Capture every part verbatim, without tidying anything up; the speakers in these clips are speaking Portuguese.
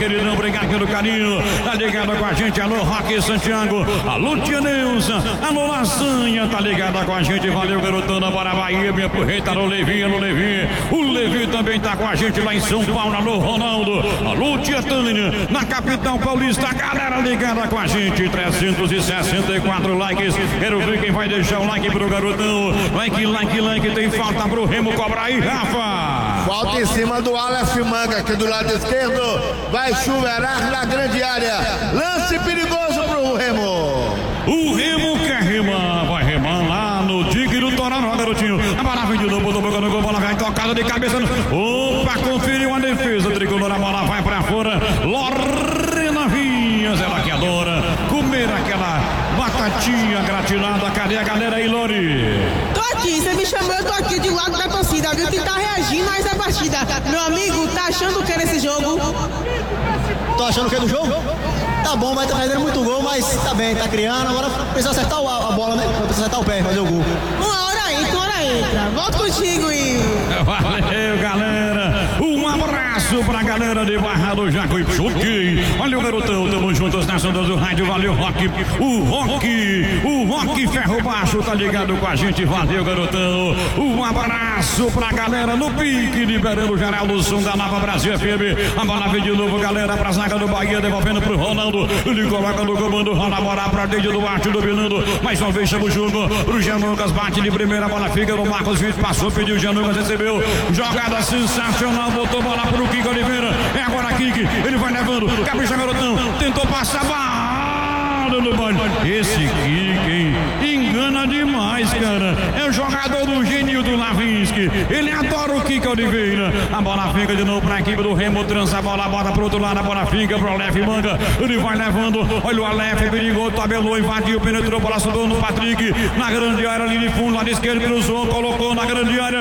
queridão, obrigado pelo carinho. Tá ligado com a gente, alô, Roque Santiago, alô, Tia Neuza, alô, Lasanha, tá ligado com a gente, valeu, garotão, bora Bahia, minha porreta, alô, Levi, alô, Levi. O Levi também tá com a gente lá em São Paulo, alô, Ronaldo, alô, Tia Tânia, na capital paulista, a galera ligada com a gente, trezentos e sessenta e quatro likes. Quero ver quem vai deixar o like pro garotão. Like, like, like, tem falta pro Remo, cobra aí, Rafa. Falta em cima do Aleph Manga, aqui do lado esquerdo. Vai chuveirar na grande área. Lance perigoso pro Remo. O Remo quer remar, vai remar lá no dique do Tororó, garotinho. A bola vem de novo, botou boca no gol, bola vai tocada de cabeça. No... Opa, conferiu a defesa, tricolor, a bola vai pra fora. Lorena Vinhas, ela que adora comer aquela batatinha gratinada. Cadê a galera aí, Lori? Tô aqui, você me chamou, eu tô aqui de lado da torcida, viu? Que tá reagindo a essa partida. Meu amigo, tá achando o que nesse jogo? Tô achando o que do jogo? Tá bom, vai estar fazendo muito gol, mas tá bem, tá criando. Agora precisa acertar a, a bola, né? Precisa acertar o pé e fazer o gol. Uma hora entra, uma hora entra. Volto contigo, e valeu, galera. Um abraço pra galera de Barra do Jacuí. Valeu, garotão. Tamo juntos na sonda do rádio. Valeu, Rock. O Rock, o Rock Ferro Baixo tá ligado com a gente. Valeu, garotão. Um abraço pra galera no pique, liberando o geral do som da Nova Brasil F M. A bola vem de novo, galera, pra zaga do Bahia, devolvendo pro Ronaldo. Ele coloca no comando, rola a bola pra dentro do Arte, dominando. Mais uma vez chama o jogo. O Jean Lucas bate de primeira, bola fica no Marcos Vitor, passou, pediu, o Jean Lucas recebeu. Jogada sensacional, botou bola pro Kiko Oliveira. É agora Kiko, ele vai levando. Capricha, garotão, tentou passar a bala no banho. Esse Kiko, hein? Engana demais, cara. É o jogador do gênio do Lavinsky. Ele adora o Kiko Oliveira. A bola fica de novo pra equipe do Remo. Trança a bola, bota pro outro lado. A bola fica pro Aleph Manga. Ele vai levando. Olha o Aleph, perigou, tabelou, invadiu, penetrou, bola subiu no Patrick. Na grande área, ali de fundo, lado esquerdo, cruzou, colocou na grande área.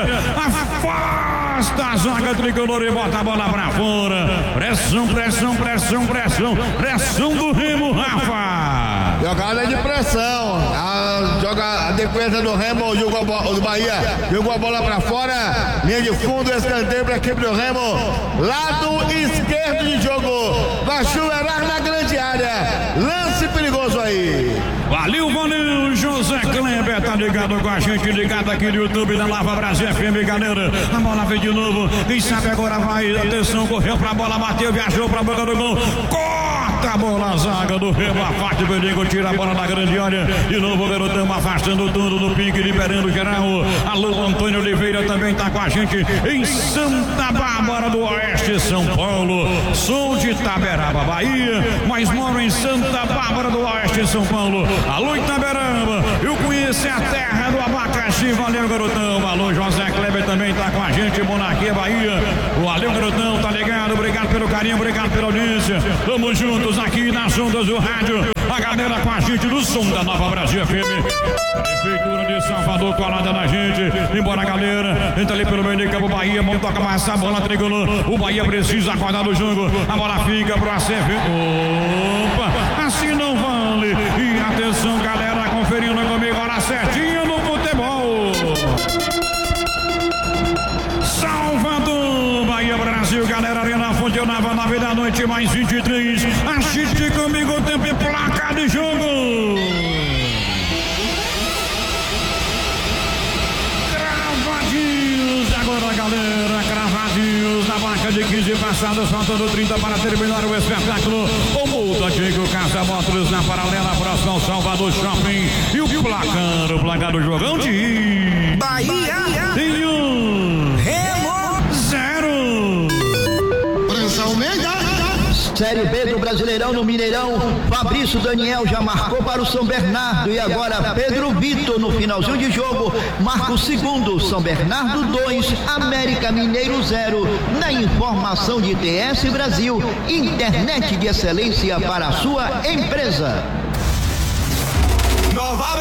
Afasta a zaga tricolor e bota a bola pra fora. Pressão, pressão, pressão, pressão. Pressão do Remo, Rafa. Jogada de pressão. A, joga, a defesa do Remo jogou a bola, do Bahia jogou a bola pra fora. Linha de fundo, escanteio pra equipe do Remo. Lado esquerdo de jogo. Vai chuveirar na grande área. Lance perigoso aí. Valeu, valeu, José Kleber, tá ligado com a gente, ligado aqui no YouTube da Nova Brasil F M, galera. A bola vem de novo, quem sabe agora vai, atenção, correu pra bola, bateu, viajou pra boca do gol, corta a bola, a zaga do Remo, afasta o perigo, tira a bola da grande área, de novo o garotão afastando tudo no pique, liberando geral. Alô, Antônio Oliveira também tá com a gente em Santa Bárbara do Oeste, São Paulo. Sou de Itaberaba, Bahia, mas moro em Santa Bárbara do Oeste, São Paulo. Alô, Itaberaba, eu conheço a terra do abacaxi, valeu, garotão. Alô, José Kleber também tá com a gente, Monarquia, Bahia. Valeu, garotão, tá ligado, obrigado pelo carinho, obrigado pela audiência. Tamo juntos aqui nas ondas do rádio. A galera com a gente do som da Nova Brasil F M. Prefeitura de Salvador colada na gente. Embora, galera, entra ali pelo meio de campo, Bahia, vamos tocar mais essa bola tricolor. O Bahia precisa acordar no jogo. A bola fica pro A C F. Opa, assim não vale. E atenção, galera, conferindo comigo, hora certinha no futebol. Salvador, Bahia, Brasil, galera, Arena Fonte Nova, nove da noite, mais vinte e três. Assiste comigo o tempo e placa de jogo. Cravadinhos, agora, galera, cravadinhos na marca de quinze passadas, faltando trinta para terminar o espetáculo. O Multa Diego Casa Motors na paralela, próximo ao Salvador Shopping. E o placar, o placar do jogão de Bahia tem um Remo zero. Pressão média. Série B do Brasileirão no Mineirão, Fabrício Daniel já marcou para o São Bernardo e agora Pedro Vitor no finalzinho de jogo marca o segundo. São Bernardo dois, América Mineiro zero. Na informação de T S Brasil, internet de excelência para a sua empresa. Nova